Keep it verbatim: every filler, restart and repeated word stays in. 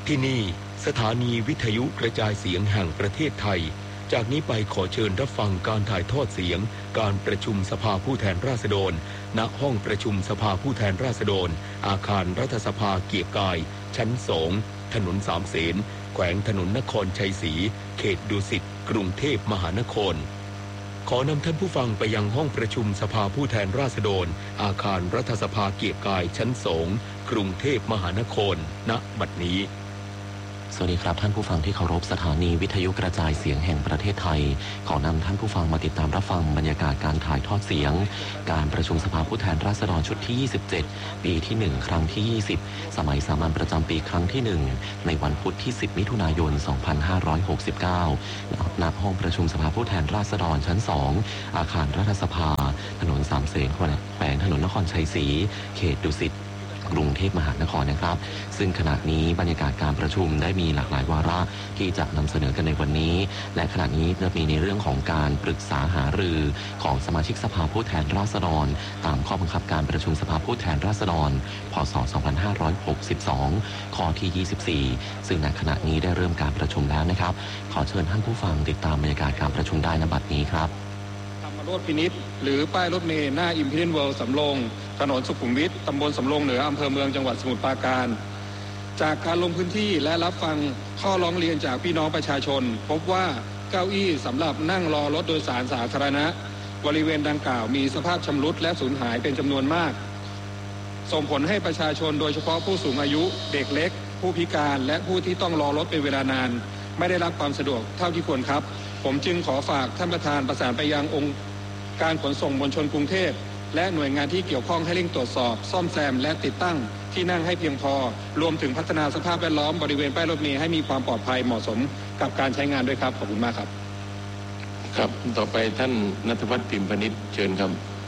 ที่นี่สถานีวิทยุกระจายเสียงแห่งประเทศไทยจากนี้ไปขอเชิญรับฟังการถ่ายทอดเสียงการประชุมสภาผู้แทนราษฎรณห้องประชุมสภาผู้แทนราษฎรอาคารรัฐสภาเกียรติกายชั้นสองถนนสามเสนแขวงถนนนครชัยศรีเขตดุสิตกรุงเทพมหานครขอนำท่านผู้ฟังไปยังห้องประชุมสภาผู้แทนราษฎรอาคารรัฐสภาเกียรติกายชั้นสองกรุงเทพมหานครณบัดนี้สวัสดีครับท่านผู้ฟังที่เคารพสถานีวิทยุกระจายเสียงแห่งประเทศไทยขอนำท่านผู้ฟังมาติดตามรับฟังบรรยากาศการถ่ายทอดเสียงการประชุมสภาผู้แทนราษฎรชุดที่ยี่สิบเจ็ดปีที่หนึ่งครั้งที่ยี่สิบสมัยสามัญประจำปีครั้งที่หนึ่งในวันพุธที่สิบมิถุนายนสองพันห้าร้อยหกสิบเก้าณห้องประชุมสภาผู้แทนราษฎรชั้นสองอาคารรัฐสภาถนนสามเสนแขวงถนนนครชัยศรีเขตดุสิตกรุงเทพมหานครนะครับซึ่งขณะนี้บรรยากาศการประชุมได้มีหลากหลายวาระที่จะนำเสนอกันในวันนี้และขณะนี้จะมีในเรื่องของการปรึกษาหารือของสมาชิกสภาผู้แทนราษฎรตามข้อบังคับการประชุมสภาผู้แทนราษฎรพ.ศ. สองพันห้าร้อยหกสิบสองข้อที่ยี่สิบสี่ซึ่งในขณะนี้ได้เริ่มการประชุมแล้วนะครับขอเชิญท่านผู้ฟังติดตามบรรยากาศการประชุมได้ณบัดนี้ครับธรรมโรจน์พินิจหรือป้ายรถเมล์หน้า Imperial World สำโรงถนนสุขุมวิทตำบลสำโรงเหนืออำเภอเมืองจังหวัดสมุทรปราการจากการลงพื้นที่และรับฟังข้อร้องเรียนจากพี่น้องประชาชนพบว่าเก้าอี้สำหรับนั่งรอรถโดยสารสาธารณะบริเวณดังกล่าวมีสภาพชำรุดและสูญหายเป็นจำนวนมากส่งผลให้ประชาชนโดยเฉพาะผู้สูงอายุเด็กเล็กผู้พิการและผู้ที่ต้องรอรถเป็นเวลานานไม่ได้รับความสะดวกเท่าที่ควรครับผมจึงขอฝากท่านประธานประสานไปยังองค์การขนส่งมวลชนกรุงเทพและหน่วยงานที่เกี่ยวข้องให้เร่งตรวจสอบซ่อมแซมและติดตั้งที่นั่งให้เพียงพอรวมถึงพัฒนาสภาพแวดล้อมบริเวณป้ายรถเมล์ให้มีความปลอดภัยเหมาะสมกับการใช้งานด้วยครับขอบคุณมากครับครับต่อไปท่านณัฐวัฒน์ ปิ่มพนิชเชิญครับ